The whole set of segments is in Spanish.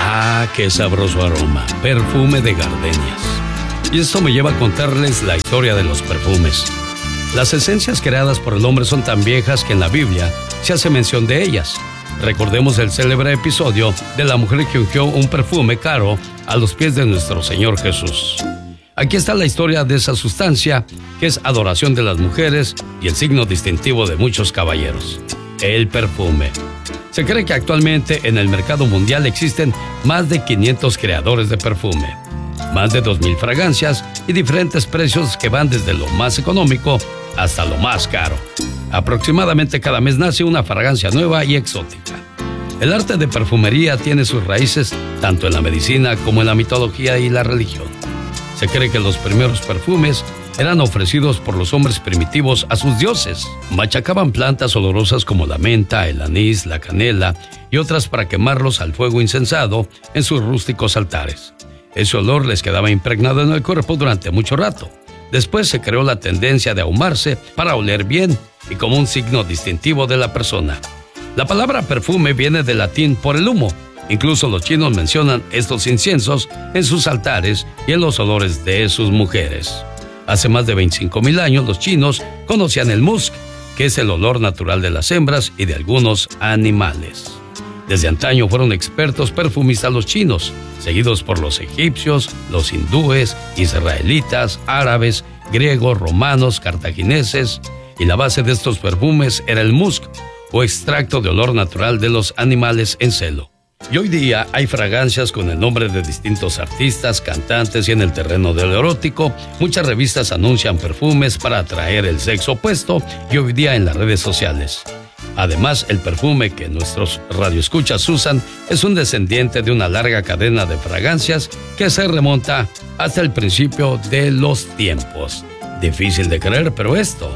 Ah, qué sabroso aroma, perfume de gardenias. Y esto me lleva a contarles la historia de los perfumes. Las esencias creadas por el hombre son tan viejas que en la Biblia se hace mención de ellas. Recordemos el célebre episodio de la mujer que ungió un perfume caro a los pies de nuestro Señor Jesús. Aquí está la historia de esa sustancia que es adoración de las mujeres y el signo distintivo de muchos caballeros, el perfume. Se cree que actualmente en el mercado mundial existen más de 500 creadores de perfume, más de 2,000 fragancias y diferentes precios que van desde lo más económico hasta lo más caro. Aproximadamente cada mes nace una fragancia nueva y exótica. El arte de perfumería tiene sus raíces tanto en la medicina como en la mitología y la religión. Se cree que los primeros perfumes eran ofrecidos por los hombres primitivos a sus dioses. Machacaban plantas olorosas como la menta, el anís, la canela y otras para quemarlos al fuego incensado en sus rústicos altares. Ese olor les quedaba impregnado en el cuerpo durante mucho rato. Después se creó la tendencia de ahumarse para oler bien y como un signo distintivo de la persona. La palabra perfume viene del latín por el humo. Incluso los chinos mencionan estos inciensos en sus altares y en los olores de sus mujeres. Hace más de 25,000 años los chinos conocían el musk, que es el olor natural de las hembras y de algunos animales. Desde antaño fueron expertos perfumistas los chinos, seguidos por los egipcios, los hindúes, israelitas, árabes, griegos, romanos, cartagineses, y la base de estos perfumes era el musk, o extracto de olor natural de los animales en celo. Y hoy día hay fragancias con el nombre de distintos artistas, cantantes y en el terreno del erótico, muchas revistas anuncian perfumes para atraer el sexo opuesto y hoy día en las redes sociales. Además, el perfume que nuestros radioescuchas usan es un descendiente de una larga cadena de fragancias que se remonta hasta el principio de los tiempos. Difícil de creer, pero esto...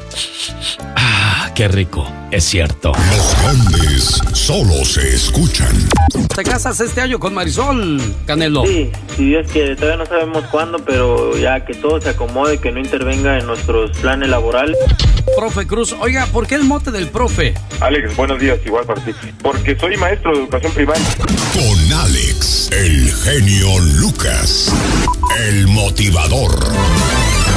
¡Ah, qué rico! Es cierto. Los grandes solo se escuchan. ¿Te casas este año con Marisol, Canelo? Sí, si Dios quiere, todavía no sabemos cuándo, pero ya que todo se acomode, que no intervenga en nuestros planes laborales. Profe Cruz, oiga, ¿por qué el mote del profe? Alex, buenos días, igual para ti. Porque soy maestro de educación primaria. Con Alex, el genio Lucas, el motivador.